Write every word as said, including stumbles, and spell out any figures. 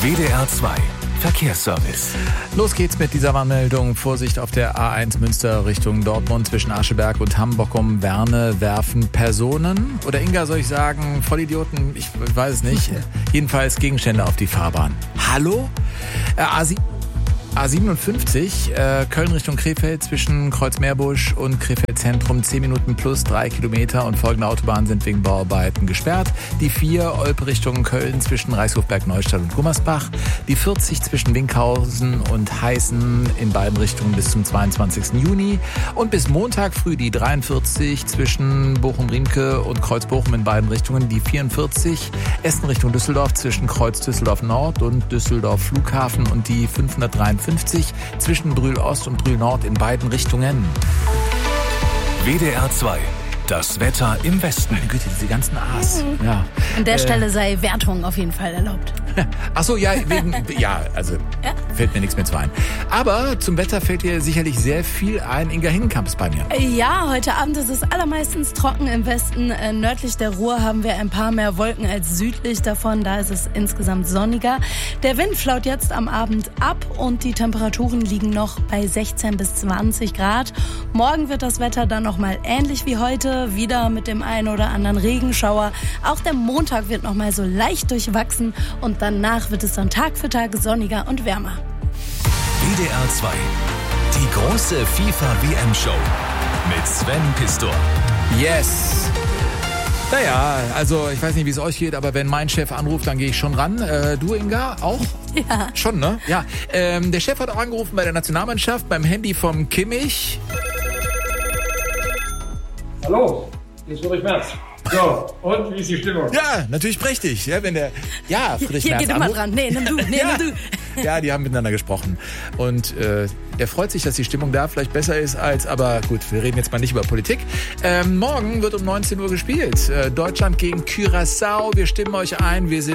W D R zwei Verkehrsservice. Los geht's mit dieser Warnmeldung. Vorsicht auf der A eins Münster Richtung Dortmund zwischen Ascheberg und Hamburg-um Werne werfen Personen. Oder Inga, soll ich sagen, Vollidioten? Ich weiß es nicht. Jedenfalls Gegenstände auf die Fahrbahn. Hallo? Äh, A sieben A siebenundfünfzig, äh, Köln Richtung Krefeld zwischen Kreuzmeerbusch und Krefeld Zentrum, zehn Minuten plus drei Kilometer und folgende Autobahnen sind wegen Bauarbeiten gesperrt. Die vier Olpe Richtung Köln zwischen Reichshofberg, Neustadt und Gummersbach. Die vierzig zwischen Winkhausen und Heißen in beiden Richtungen bis zum zweiundzwanzigsten Juni. Und bis Montag früh die dreiundvierzig zwischen Bochum-Riemke und Kreuz-Bochum in beiden Richtungen. Die vierundvierzig Essen Richtung Düsseldorf zwischen Kreuz Düsseldorf Nord und Düsseldorf Flughafen und die fünfhundertdreiundfünfzig zwischen Brühl Ost und Brühl Nord in beiden Richtungen. W D R zwei. Das Wetter im Westen. Meine Güte, diese ganzen A's. Mhm. Ja. An der äh, Stelle sei Wertung auf jeden Fall erlaubt. Ach so, ja, wegen, ja, also ja. Fällt mir nichts mehr zu ein. Aber zum Wetter fällt dir sicherlich sehr viel ein. Inga Hingenkamp ist bei mir. Ja, heute Abend ist es allermeistens trocken im Westen. Äh, nördlich der Ruhr haben wir ein paar mehr Wolken als südlich davon. Da ist es insgesamt sonniger. Der Wind flaut jetzt am Abend ab und die Temperaturen liegen noch bei sechzehn bis zwanzig Grad. Morgen wird das Wetter dann nochmal ähnlich wie heute. Wieder mit dem einen oder anderen Regenschauer. Auch der Montag wird nochmal so leicht durchwachsen und danach wird es dann Tag für Tag sonniger und wärmer. W D R zwei. Die große FIFA-W M-Show mit Sven Pistor. Yes! Naja, also ich weiß nicht, wie es euch geht, aber wenn mein Chef anruft, dann gehe ich schon ran. Äh, du, Inga, auch? Ja. Schon, ne? Ja. Ähm, der Chef hat auch angerufen bei der Nationalmannschaft, beim Handy vom Kimmich. Hallo, hier ist Friedrich Merz. So, und wie ist die Stimmung? Ja, natürlich prächtig. Ja, wenn der, ja, Friedrich Hier Merz geht immer anruft. dran. Nee, nimm du. Nee, ja. nimm du. Ja, die haben miteinander gesprochen. Und äh, er freut sich, dass die Stimmung da vielleicht besser ist als, aber gut, wir reden jetzt mal nicht über Politik. Ähm, morgen wird um neunzehn Uhr gespielt. Äh, Deutschland gegen Curaçao. Wir stimmen euch ein. Wir sind